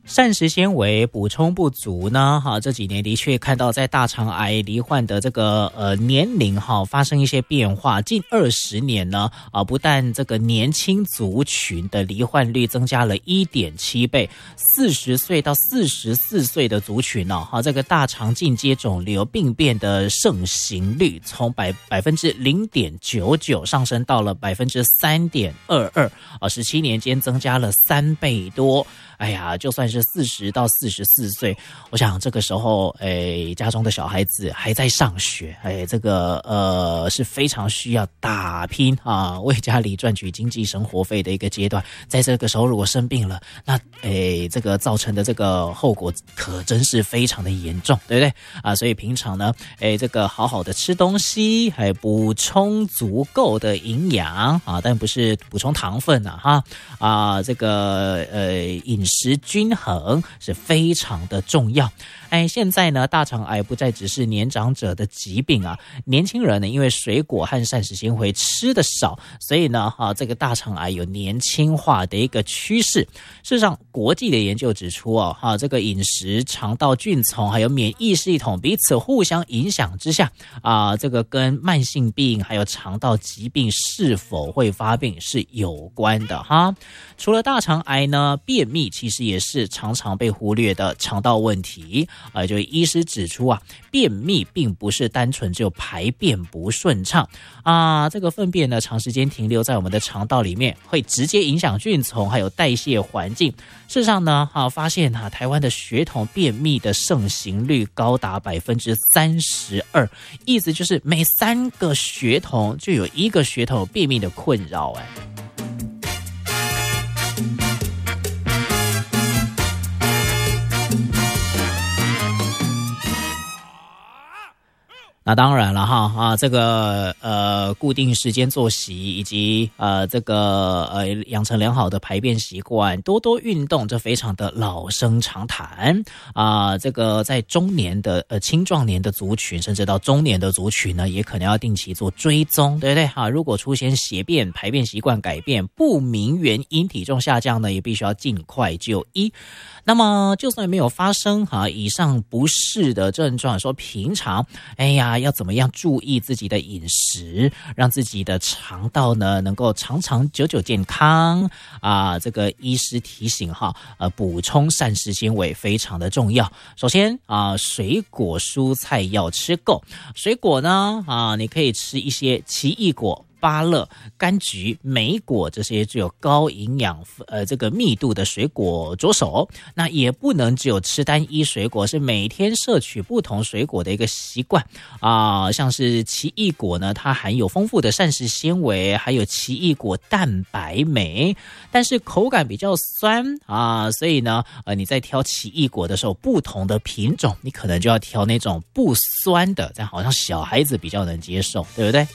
膳食纤维补充不足呢，这几年的确看到在大肠癌罹患的这个年龄发生一些变化。近20年呢，不但这个年轻族群的罹患率增加了 1.7 倍，40岁到44岁的族群呢，这个大肠进阶肿瘤病变的盛行率从0.99%上升到了 3.22%，17年间增加了3倍多。哎呀，就算是40到44岁，我想这个时候，家中的小孩子还在上学，这个是非常需要打拼啊，为家里赚取经济生活费的一个阶段。在这个时候如果生病了，那这个造成的这个后果可真是非常的严重，对不对啊？所以平常呢，这个好好的吃东西，还补充足够的营养啊，但不是补充糖分这个饮食均衡是非常的重要。现在呢，大肠癌不再只是年长者的疾病啊，年轻人呢，因为水果和膳食纤维吃的少，所以呢，这个大肠癌有年轻化的一个趋势。事实上，国际的研究指出这个饮食、肠道菌丛还有免疫系统彼此互相影响之下这个跟慢性病还有肠道疾病是否会发病是有关的除了大肠癌呢，便秘其实也是常常被忽略的肠道问题。就医师指出便秘并不是单纯只有排便不顺畅这个粪便呢长时间停留在我们的肠道里面，会直接影响菌丛还有代谢环境。事实上呢，发现台湾的血统便秘的盛行率高达 32%， 意思就是每3个血统就有1个血统有便秘的困扰那当然了这个固定时间作息以及这个养成良好的排便习惯，多多运动，这非常的老生常谈这个在中年的青壮年的族群，甚至到中年的族群呢，也可能要定期做追踪，对不对如果出现血便、排便习惯改变、不明原因体重下降呢，也必须要尽快就医。那么就算没有发生以上不适的症状，说平常要怎么样注意自己的饮食，让自己的肠道呢能够长长久久健康这个医师提醒补充膳食纤维非常的重要。首先水果蔬菜要吃够，水果呢你可以吃一些奇异果、芭乐、柑橘、莓果这些具有高营养这个密度的水果着手。那也不能只有吃单一水果，是每天摄取不同水果的一个习惯像是奇异果呢，它含有丰富的膳食纤维，还有奇异果蛋白酶，但是口感比较酸所以呢你在挑奇异果的时候，不同的品种你可能就要挑那种不酸的，这样好像小孩子比较能接受，对不对？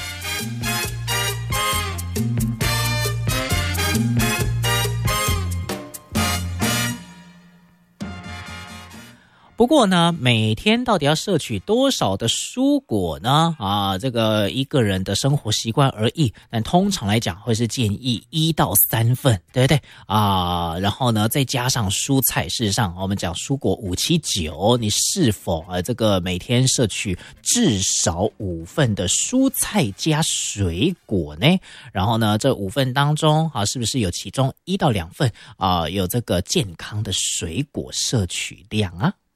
不过呢，每天到底要摄取多少的蔬果呢？这个一个人的生活习惯而异，但通常来讲会是建议1到3份，对不对然后呢，再加上蔬菜。事实上，我们讲蔬果5、7、9，你是否这个每天摄取至少5份的蔬菜加水果呢？然后呢，这5份当中是不是有其中1到2份有这个健康的水果摄取量